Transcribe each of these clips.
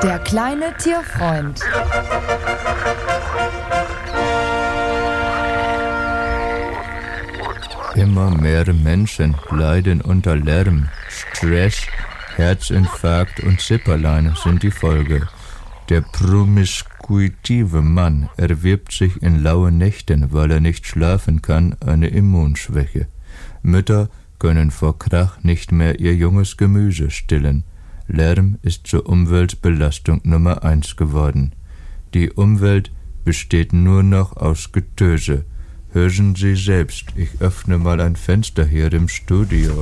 Der kleine Tierfreund. Immer mehr Menschen leiden unter Lärm, Stress, Herzinfarkt und Zipperlein sind die Folge. Der promiskuitive Mann erwirbt sich in lauen Nächten, weil er nicht schlafen kann, eine Immunschwäche. Mütter können vor Krach nicht mehr ihr junges Gemüse stillen. Lärm ist zur Umweltbelastung Nummer 1 geworden. Die Umwelt besteht nur noch aus Getöse. Hören Sie selbst, ich öffne mal ein Fenster hier im Studio.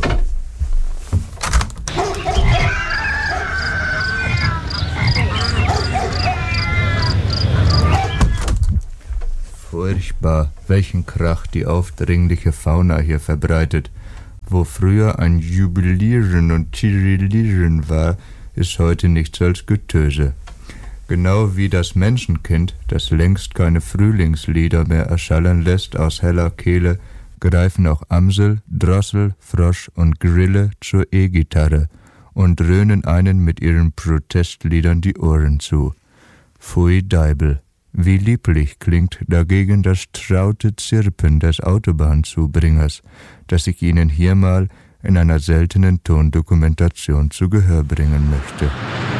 Furchtbar, welchen Krach die aufdringliche Fauna hier verbreitet. Wo früher ein Jubilieren und Tirillieren war, ist heute nichts als Getöse. Genau wie das Menschenkind, das längst keine Frühlingslieder mehr erschallen lässt aus heller Kehle, greifen auch Amsel, Drossel, Frosch und Grille zur E-Gitarre und dröhnen einen mit ihren Protestliedern die Ohren zu. Pfui Deibel, wie lieblich klingt dagegen das traute Zirpen des Autobahnzubringers, das ich Ihnen hier mal in einer seltenen Tondokumentation zu Gehör bringen möchte.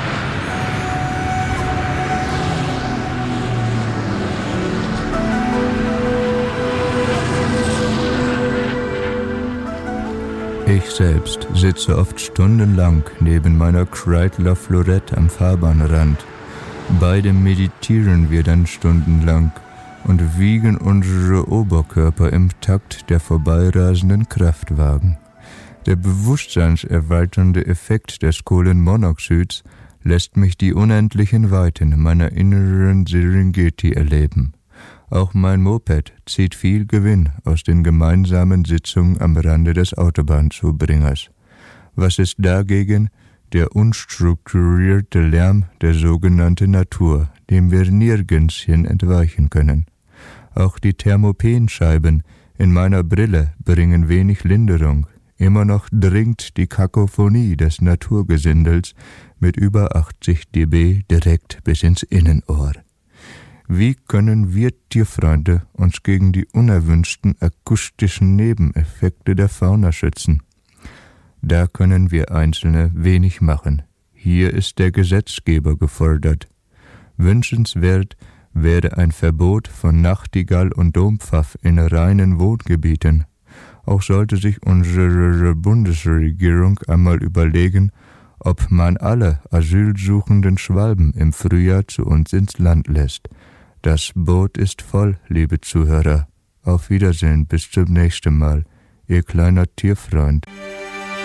Ich selbst sitze oft stundenlang neben meiner Kreidler Florette am Fahrbahnrand. Beide meditieren wir dann stundenlang und wiegen unsere Oberkörper im Takt der vorbeirasenden Kraftwagen. Der bewusstseinserweiternde Effekt des Kohlenmonoxids lässt mich die unendlichen Weiten meiner inneren Serengeti erleben. Auch mein Moped zieht viel Gewinn aus den gemeinsamen Sitzungen am Rande des Autobahnzubringers. Was ist dagegen? Der unstrukturierte Lärm der sogenannten Natur, dem wir nirgends hin entweichen können. Auch die Thermopenscheiben in meiner Brille bringen wenig Linderung. Immer noch dringt die Kakophonie des Naturgesindels mit über 80 dB direkt bis ins Innenohr. Wie können wir Tierfreunde uns gegen die unerwünschten akustischen Nebeneffekte der Fauna schützen? Da können wir Einzelne wenig machen. Hier ist der Gesetzgeber gefordert. Wünschenswert wäre ein Verbot von Nachtigall und Dompfaff in reinen Wohngebieten. Auch sollte sich unsere Bundesregierung einmal überlegen, ob man alle asylsuchenden Schwalben im Frühjahr zu uns ins Land lässt. Das Boot ist voll, liebe Zuhörer. Auf Wiedersehen, bis zum nächsten Mal. Ihr kleiner Tierfreund.